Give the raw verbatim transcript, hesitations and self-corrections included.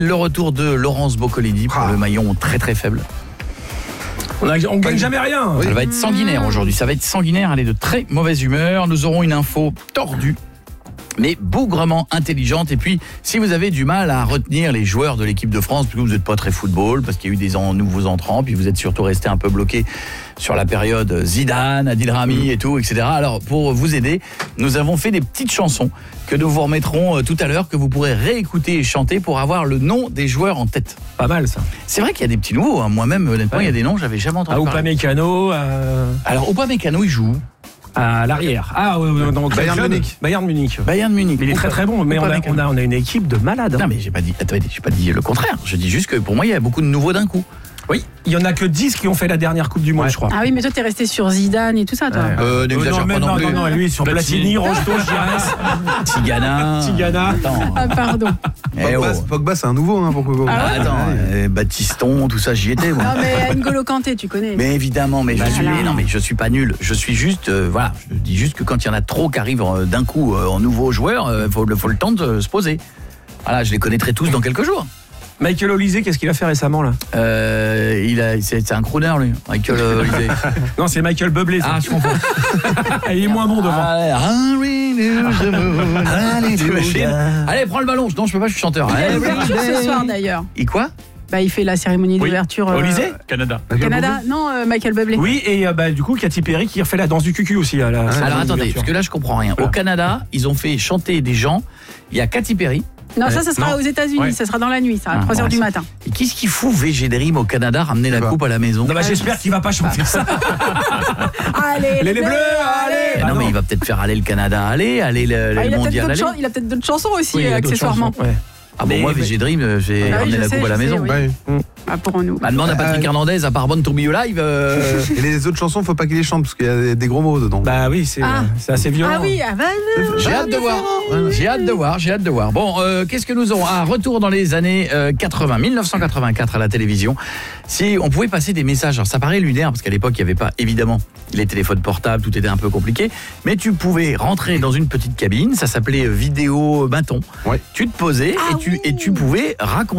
Le retour de Laurence Boccolini pour Ah. le maillon très très faible. On, a, on gagne jamais rien. Elle va être sanguinaire aujourd'hui, ça va être sanguinaire, elle est de très mauvaise humeur. Nous aurons une info tordue, mais bougrement intelligente. Et puis, si vous avez du mal à retenir les joueurs de l'équipe de France, parce que vous n'êtes pas très football, parce qu'il y a eu des en, nouveaux entrants, puis vous êtes surtout resté un peu bloqué sur la période Zidane, Adil Rami et tout, et cetera. Alors, pour vous aider, nous avons fait des petites chansons que nous vous remettrons euh, tout à l'heure, que vous pourrez réécouter et chanter pour avoir le nom des joueurs en tête. Pas mal ça. C'est vrai qu'il y a des petits nouveaux, hein. Moi-même, honnêtement, Ouais. il y a des noms, j'avais jamais entendu À parler. Upamecano, à, Alors, Upamecano, il joue à l'arrière. Ah, ouais, ouais, donc Bayern jeune. Munich. Bayern Munich. Bayern Munich. Mais il est très très bon. Mais on a, on a, on a une équipe de malades. Non mais j'ai pas dit, attendez, j'ai pas dit le contraire. Je dis juste que pour moi il y a beaucoup de nouveaux d'un coup. Oui, il y en a que dix qui ont fait la dernière Coupe du Monde, je crois. Ah oui, mais toi, t'es resté sur Zidane et tout ça, toi. Ouais. Euh, Euh, n'exagère non, pas mais non non, plus. non, non, lui sur Platini, Rocheteau, Giresse, Tigana. Tigana. Attends. Ah, pardon. Eh oh. Pogba, Pogba, c'est un nouveau hein, pour Coco. Ah ouais Attends, euh, Baptiston, tout ça, j'y étais moi. Non, mais N'Golo Kanté, tu connais. Mais évidemment, mais je Bah, suis voilà. non mais je suis pas nul. Je suis juste euh, voilà, je dis juste que quand il y en a trop qui arrivent euh, d'un coup euh, en nouveaux joueurs, euh, faut le faut le temps de se poser. Voilà, je les connaîtrai tous dans quelques jours. Michael Olysée, qu'est-ce qu'il a fait récemment là? Euh, il a c'est c'est un crooner lui, Michael euh, Olysée. Non, c'est Michael Bublé. Ah, je confonds. Il est moins bon devant. Allez, Hallelujah. Allez, prends le ballon. Non, je peux pas, je suis chanteur. Il Allez, fait l'ouverture ce soir, d'ailleurs. Et quoi? Bah, il fait la cérémonie Oui. d'ouverture. euh, Olysée Canada. Canada. Non, euh, Michael Bublé. Oui, et euh, bah, du coup, Katy Perry qui refait la danse du cucu aussi. À la Alors cérémonie attendez, d'ouverture. parce que là je comprends rien. Au Voilà. Canada, ils ont fait chanter des gens. Il y a Katy Perry. Non, ça, ça sera Non. aux États-Unis. Ouais. Ça sera dans la nuit, ça, à Ah, trois heures ouais, du c'est- matin. Et qu'est-ce qu'il fout V G Dream au Canada ramener la sais pas. coupe à la maison? Non, bah, j'espère qu'il va pas chanter ça. Allez, Les, les bleus, allez. Eh Bah non, mais il va peut-être faire aller le Canada, aller, aller le, Ah, le il, a peut-être mondial, d'autres aller. chan- il a peut-être d'autres chansons aussi, Oui, il y euh, a d'autres accessoirement. chansons, ouais. Ah bon, Mais- moi V G Dream, euh, j'ai Ah oui, ramené je la sais, coupe à la je sais, maison. oui. Ouais. Ah, pour nous. Bah, demande à Patrick Euh, Hernandez, à part Born to Be Alive. euh, Et les autres chansons, faut pas qu'il les chante parce qu'il y a des- des gros mots dedans. Bah oui, c'est Ah. c'est assez violent. Ah oui, ah bah, J'ai hâte de voir. J'ai hâte de voir. J'ai hâte de voir. Bon, euh, qu'est-ce que nous aurons? Un retour dans les années euh, quatre-vingts, mille neuf cent quatre-vingt-quatre à la télévision. Si on pouvait passer des messages, alors ça paraît lunaire parce qu'à l'époque il n'y avait pas évidemment les téléphones portables, tout était un peu compliqué, mais tu pouvais rentrer dans une petite cabine, ça s'appelait vidéo bâton. Ouais. Tu te posais Ah et tu oui. et tu pouvais raconter